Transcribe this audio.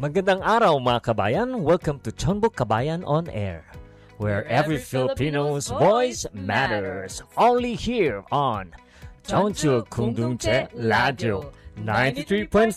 Magandang araw mga kabayan. Welcome to Chonbuk Kabayan on Air, where every Filipino's voice matters. Only here on Chonchu Kungdungche Radio 93.5